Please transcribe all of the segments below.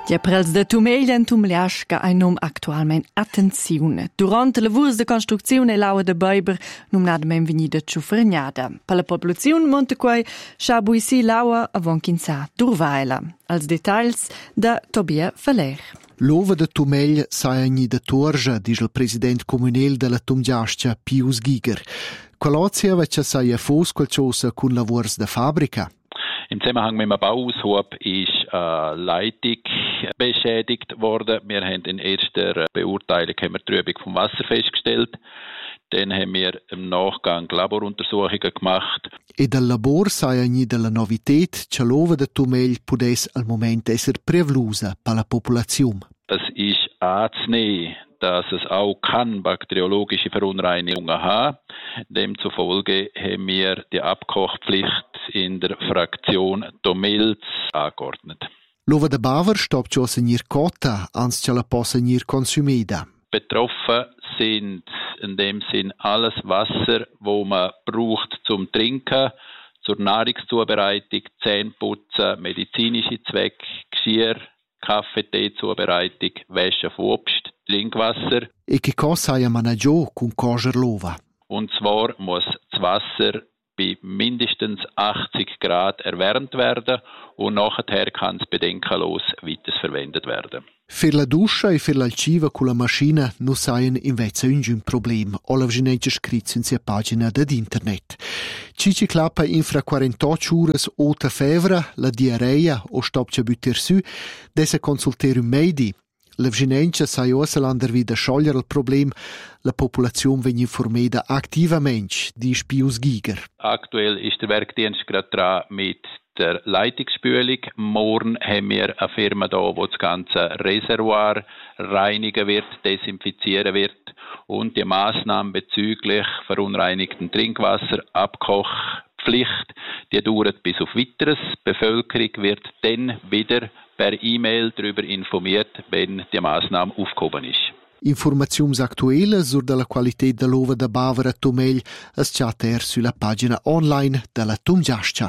Gli prels de Tumelia in Tumliasca ein num actualment attenzione. Durante le lavori de construzione l'aua de Beiber num nadmen venida ciufergnada. Per la popolazione montequai schabu isi l'aua avon kinsa durvaila. Als details da Tobia Feller. L'ova de Tumeglia sai agni de Torja, dice il presidente comunale della Tumgiascia, Pius Giger. Qualozia vece sai a fos qualcosa con lavors de fabbrica. Im Zusammenhang mit dem Bauaushub ist Leitung beschädigt worden. Wir haben in erster Beurteilung die Trübung vom Wasser festgestellt. Dann haben wir im Nachgang Laboruntersuchungen gemacht. E dal labor sai agni della novität, che l'ova de Tumeglia pudes al moment esser prevlusa per la popolazione. Es ist anzunehmen, dass es auch bakteriologische Verunreinigungen haben. Demzufolge haben wir die Abkochpflicht in der Fraktion Tomels angeordnet. L'ova de Baver stoppt schon in ihr Cotta, ans che la possa in ihr consumida. Betroffen sind in dem Sinn alles Wasser, wo man braucht zum Trinken, zur Nahrungszubereitung, Zähneputzen, medizinische Zwecke, Geschirr, Kaffee, Teezubereitung, Wäsche von Obst, Trinkwasser. E che cosa hai a managgiò con coger l'ova? Und zwar muss das Wasser bei mindestens 80 Grad erwärmt werden und nachher kann es bedenkenlos weiterverwendet werden. Per la duscia e per l'alciva con la macchina non saien invece un problem. Olav Ginecce scritto in sia pagina d'internet. Cici clappa infra 48 ures ota fevra, la diarrea o stopcia butter su, desse consultere un medi. Olav Ginecce sai osalander wieder sciogliere il problem, la popolazione vegn informeda aktivamente, dice Pius Giger. Aktuell ist der Werkdienst gerade dran mit der Leitungsspülung. Morgen haben wir eine Firma da, die das ganze Reservoir reinigen wird, desinfizieren wird und die Massnahmen bezüglich verunreinigten Trinkwasser, Abkochpflicht, die dauert bis auf Weiteres. Die Bevölkerung wird dann wieder per E-Mail darüber informiert, wenn die Massnahme aufgehoben ist. Informazioni aktuelle sur della qualità dell'ova da Bavara Tumeglia es chatter sulla pagina online della Tumgiascia.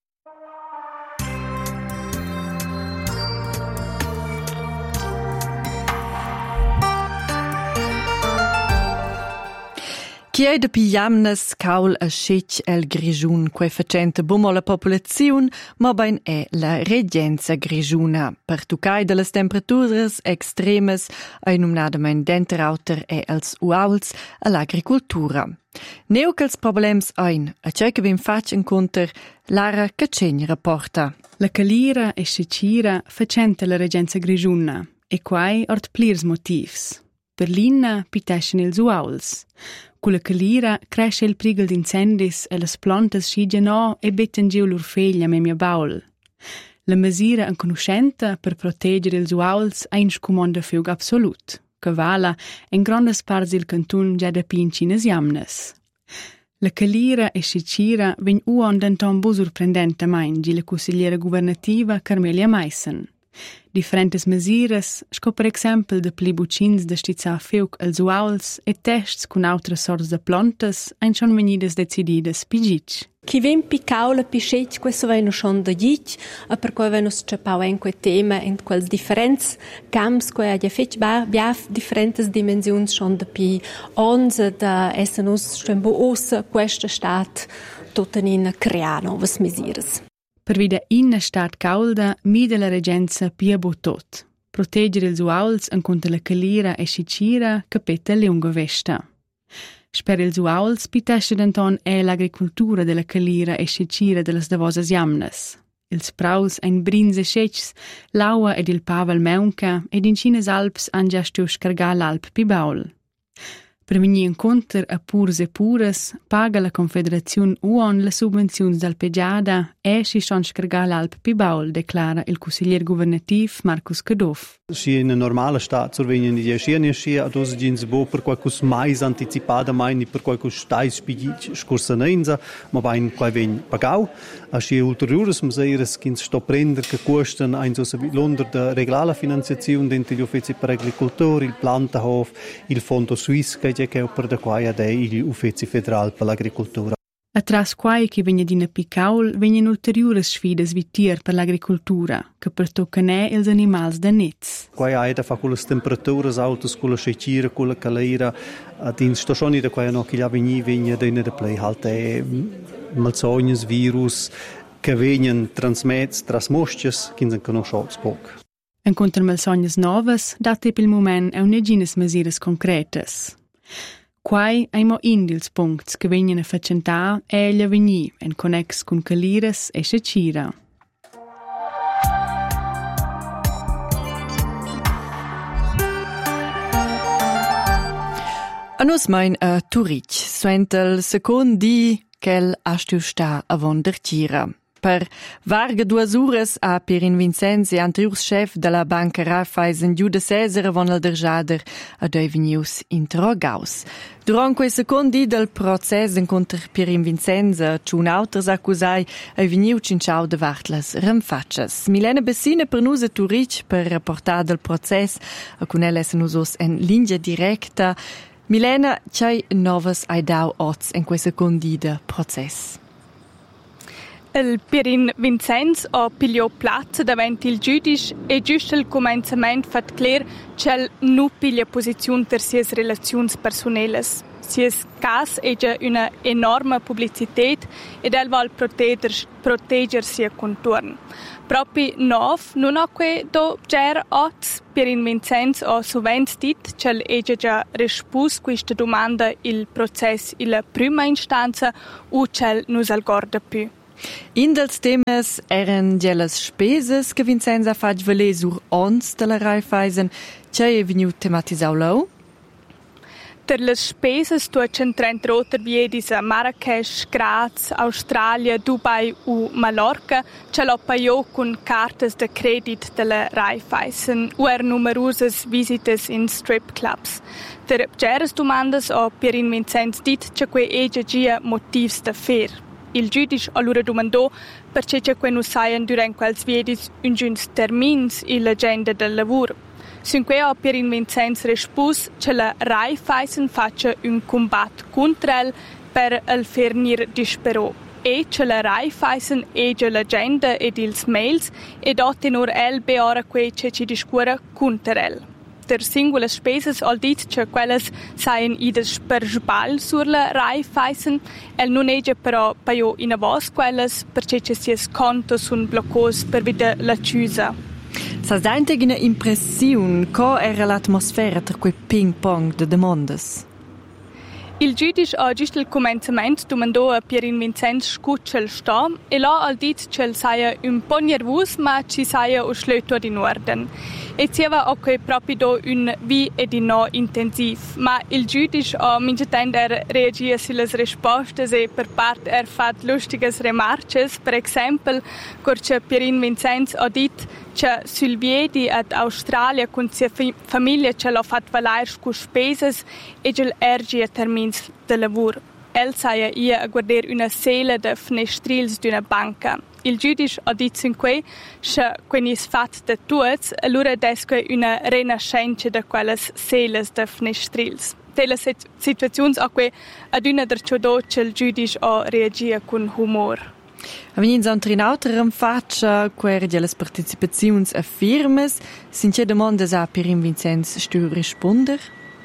Chi è de piamnes caul a scetch el grigiun quei facente bumo la popolazione, ma ben è la regenza grigiuna. Per tucai de las temperaturas extremes, einumnadamein denterauter e als uauls all'agricultura. Neucals problems ein, a cei che vim fac inconter, Lara Cacegni rapporta. La calira e scecira facente la regenza grigiuna, e quai ort plirs motivs. Per l'ina pitescen ils uauls. Con la calira cresce il prigel d'incendis e las plantas scigiano e betten giu lur feglia memia baul. La misura in conoscenta per proteggere ils uauls ein scumanda fiug absolut, che vala in grandes parts il cantun già da pincinas jamnes. La calira e scicira vegn uon denton bu surprendente maingi la consigliera governativa Carmelia Meissen. Differentes mesures, sco per exempel de pli bucins de stizzar fiug als uauls e tests con altre sorts de plantas ein schon venidas decididas pigic. Chi vem picaula pischetch, questo veno schon da gic, a per cui veno scappau en quei tema in quels differents camps, quei ha fetch biaf differentes dimensions schon da pi onze da essen us stembo ossa questa stat totanin crear novas mesures. Per vida in stat caulda, mide la regenza pia botot. Proteggere ils uauls en contra la calira e scicira capetta leunga vesta. Sper ils uauls pitesce denton l'agricultura della calira e scicira delas davosas jamnes. Ils praus ein brins e scetgs, l'aua ed il pavel meunca ed in cines alps han già stiu scargar l'alp pi baul. Per venir incontr a purs e pures, paga la Confederazione UON la subvenzione dal pegiada e si son scargar l'alp pi baul, declara il consiglier governativ Markus Kadoff. Si in normale stat survenien die schienia ad os gins bo per qualcos mais anticipada mai per qualcos stais spigic scorsanenza, ma bain quai ven pagau. A si ulteriores meseires kins sto prender che costen ein so l'under de reglala finanziazione dentro gli uffizi per agricoltori, il Plantahof, il Fondo Suisse che è per da quai ad il uffizi federal per l'agricoltura. Atras quai che vegna d'ina picaul vegnan ulteriores sfidas vitier per l'agricoltura, che pertoccan els animals da nets. Quai aida fa con le temperature altas, con la scetira, con la calera, in stagioni da quai no che la vegna da play halt malsognes, virus, che vegnan transmets tras mosches, che non conosciamo poc. En contra malsognes novas, date pel moment au negines mesures concretas. Quai aimo indils puncts che vegnan a facentà e gli avvegni en connex con caliras e scecira. A nus mein a Turic, suentel second di quel astiu sta a vondertira. Per varga 2 ures a Pierin Vincenzi, anteriors chef della banca Raiffeisen Giuda Cesare von el Derjader a dei vegnius interrogaus. Durant quei secondi del process incontra Pierin Vincenzi, c'un auters accusai ai vegniu cinciau de vartlas remfatschas. Milena Bessina per nus a Turic per rapportar del process, a con ella se nus os en linea directa. Milena, c'hai novas ai dau oz in quei secondi de process? Il Pierin Vincenz ha pigliò plazza davanti il giudice e giusto al començament fat clar che non piglia posizione per sies relazioni personali. Sies cas è già una enorme pubblicità ed el vuol protegger sia contorno. Proprio non ha que do ger oz Pierin Vincenz ha sovent dit che è già risposto questa domanda il processo in prima istanza o che non si ricorda più. In dels temas eran gellas speses che Vincenza faig valer sur ons de la Raiffeisen, c'è è veniu tematisau lau? Per le speses tu centrent roter viedis a Marrakesh, Graz, Australia, Dubai u Mallorca, ce l'ho paio con cartes de credit della Raiffeisen u numerose visites in strip clubs. Per geres domandas ho Pierin Vincenz dit che que egia motivs da fer. Il giudice allora domandò perché c'è non saian durante quels viedis un giuns termins in l'agenda del lavoro. Sinque ha Pierin Vincenz rispus che la Raiffeisen faccia un combat contro el per il fernir disperò e che la Raiffeisen ege l'agenda ed ils mails ed ha tenor el beora quei che ci discura contro el. Der singole speses al dit che quelles saien ides per sbal sur la Raiffeisen, el non ege però paio in avos quelles perché che sies conto sun bloccos per vide la chiusa. Sas dainte gina impression co era l'atmosfera tra quei ping-pong de demandas? Il giudice ha giusto il començament domandò a Pierin Vincenz scucel sta e là al dit che saia un po' nervus ma ci saia o slöto in orden. E sieva anche proprio un vi e di no intensiv, ma il giudice ha mingetender reagia sulle risposte e per parte fatto lustige remarches, per esempio, che Pierin Vincenz ha dit che sul viedi ad Australia con sia famiglia ce l'ha fatto valere con speses e gel ergia termins de lavoro. El saia ia a guardare una sela de fnestrils d'una banca. Il giudice ha detto in cui che quenis fat de tuets, allora desque una renascenza de quelles seles de fnestrils. Tele situazioni a cui ad una der ciodò che il giudice ha reagia con humor. Avvenins un trinauter faccia quer delle partecipazioni a firmes, sin c'è domandas a Pierin Vincenz stu risponder?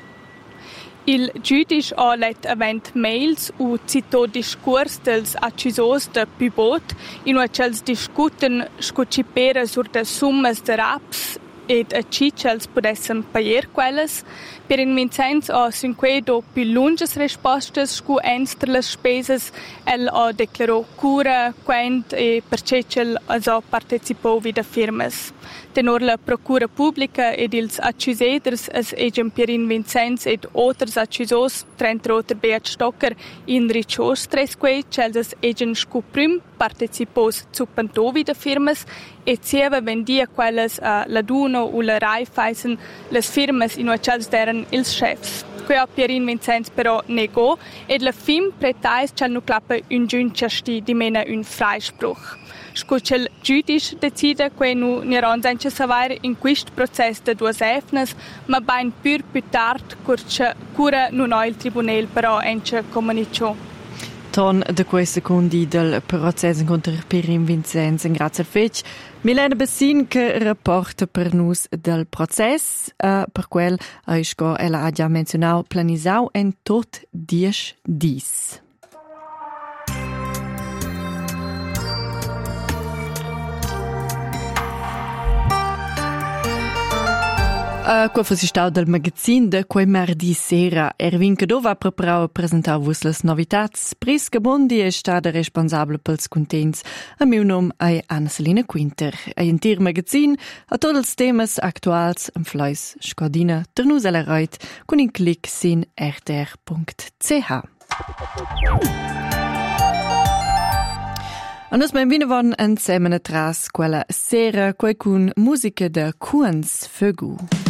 Il giudice ha letto avent mails u citò discurs dels accusos de Pibot in cui els discuten scocipere sur de summas de raps ed a ci els podessen payer quelles. Pierin Vincenz ha sinquedo più lunges rispostes scu ens per le speses. El ha declarò cura, quent e perché cel ha partecipò vide firmes. Tenor la procura pubblica ed ils accuseders es egen Pierin Vincenz ed oters accusos, trent roter Beat Stocker, in ricios tresque, cels egen scu prim participos zuppantò vide firmes e sieva vendia quelles a Laduno u la Raiffeisen les firmes in cels deren ils chefs. Qui a Pierin Vincenz però negò ed la fin pretais c'al nu clappa un giuncesti di mena un freispruch. Scucel giudice decide che nu niron senza savoir in quist process de duas efnes, ma bain più tard curce cura nu no il tribunal però ence comunicò. ton de quei secondi del processo contro Pirin Vincenz. Grazie al fetch. Milena Bessin che rapporta per nus del processo, per quel ella ha già menzionato planisau en tot 10 dis. Quel si stau del magazin de quei mardi sera. Erwin Cadò va preparare a presentare vos las novitats. Prisca Bondi è stata responsabile pels contents. A meu nom è Anna-Selina Quinter. E in tir magazin a tots els temes actuals am fleis scodina ternus alla reit con un clic sin rtr.ch. E nus mein vinavon insieme tras quella sera quei cun musica de Kuans Fögu.